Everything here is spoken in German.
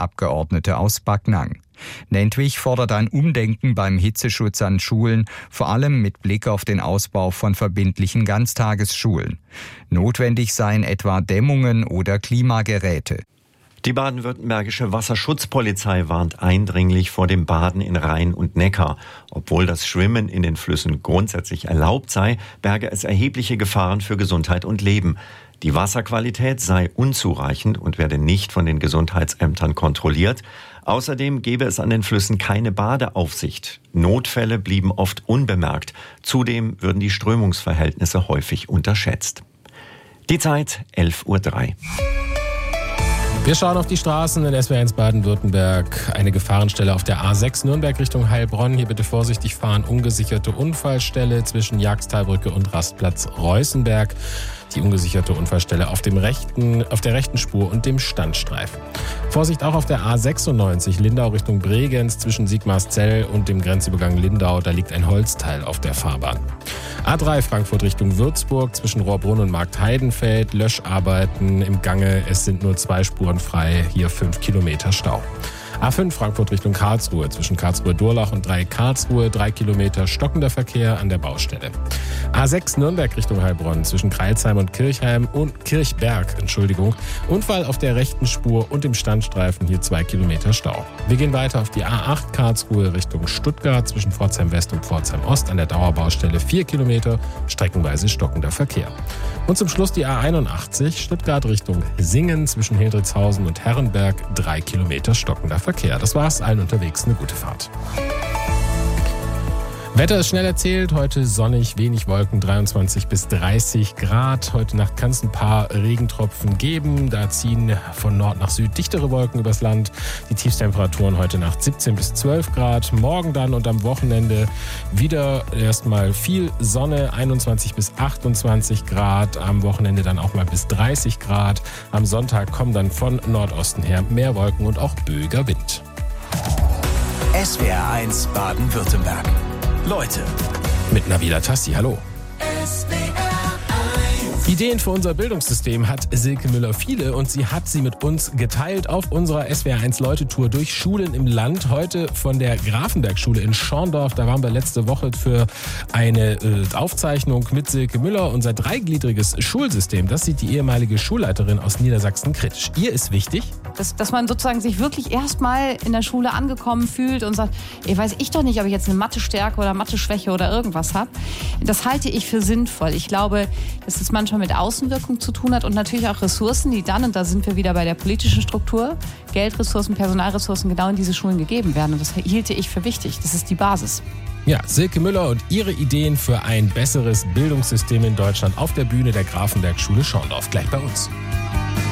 Abgeordnete aus Backnang. Nentwich fordert ein Umdenken beim Hitzeschutz an Schulen, vor allem mit Blick auf den Ausbau von verbindlichen Ganztagesschulen. Notwendig seien etwa Dämmungen oder Klimageräte. Die baden-württembergische Wasserschutzpolizei warnt eindringlich vor dem Baden in Rhein und Neckar. Obwohl das Schwimmen in den Flüssen grundsätzlich erlaubt sei, berge es erhebliche Gefahren für Gesundheit und Leben. Die Wasserqualität sei unzureichend und werde nicht von den Gesundheitsämtern kontrolliert. Außerdem gebe es an den Flüssen keine Badeaufsicht. Notfälle blieben oft unbemerkt. Zudem würden die Strömungsverhältnisse häufig unterschätzt. Die Zeit 11:03 Uhr. Wir schauen auf die Straßen in SWR1 Baden-Württemberg. Eine Gefahrenstelle auf der A6 Nürnberg Richtung Heilbronn. Hier bitte vorsichtig fahren. Ungesicherte Unfallstelle zwischen Jagsttalbrücke und Rastplatz Reußenberg. Die ungesicherte Unfallstelle auf der rechten Spur und dem Standstreifen. Vorsicht auch auf der A96 Lindau Richtung Bregenz zwischen Sigmarszell und dem Grenzübergang Lindau. Da liegt ein Holzteil auf der Fahrbahn. A3 Frankfurt Richtung Würzburg zwischen Rohrbrunn und Marktheidenfeld. Löscharbeiten im Gange. Es sind nur 2 Spuren frei. Hier 5 Kilometer Stau. A5 Frankfurt Richtung Karlsruhe zwischen Karlsruhe-Durlach und Karlsruhe 3 Kilometer stockender Verkehr an der Baustelle. A6 Nürnberg Richtung Heilbronn zwischen Crailsheim und Kirchberg. Unfall auf der rechten Spur und im Standstreifen, hier 2 Kilometer Stau. Wir gehen weiter auf die A8 Karlsruhe Richtung Stuttgart zwischen Pforzheim West und Pforzheim Ost an der Dauerbaustelle 4 Kilometer, streckenweise stockender Verkehr. Und zum Schluss die A81 Stuttgart Richtung Singen zwischen Hildritzhausen und Herrenberg 3 Kilometer stockender Verkehr. Das war's, allen unterwegs eine gute Fahrt. Wetter ist schnell erzählt, heute sonnig, wenig Wolken, 23 bis 30 Grad. Heute Nacht kann es ein paar Regentropfen geben, da ziehen von Nord nach Süd dichtere Wolken übers Land. Die Tiefstemperaturen heute Nacht 17 bis 12 Grad. Morgen dann und am Wochenende wieder erstmal viel Sonne, 21 bis 28 Grad. Am Wochenende dann auch mal bis 30 Grad. Am Sonntag kommen dann von Nordosten her mehr Wolken und auch böiger Wind. SWR1 Baden-Württemberg. Leute. Mit Nabila Tassi, hallo. Ideen für unser Bildungssystem hat Silke Müller viele und sie hat sie mit uns geteilt auf unserer SWR1 Leute-Tour durch Schulen im Land. Heute von der Grafenberg-Schule in Schorndorf. Da waren wir letzte Woche für eine Aufzeichnung mit Silke Müller. Unser dreigliedriges Schulsystem, das sieht die ehemalige Schulleiterin aus Niedersachsen kritisch. Ihr ist wichtig, dass man sozusagen sich wirklich erstmal in der Schule angekommen fühlt und sagt, weiß ich doch nicht, ob ich jetzt eine Mathe-Stärke oder Mathe-Schwäche oder irgendwas habe. Das halte ich für sinnvoll. Ich glaube, dass es manchmal mit Außenwirkung zu tun hat und natürlich auch Ressourcen, die dann, und da sind wir wieder bei der politischen Struktur, Geldressourcen, Personalressourcen genau in diese Schulen gegeben werden. Und das hielte ich für wichtig. Das ist die Basis. Ja, Silke Müller und ihre Ideen für ein besseres Bildungssystem in Deutschland auf der Bühne der Grafenberg-Schule Schorndorf. Gleich bei uns.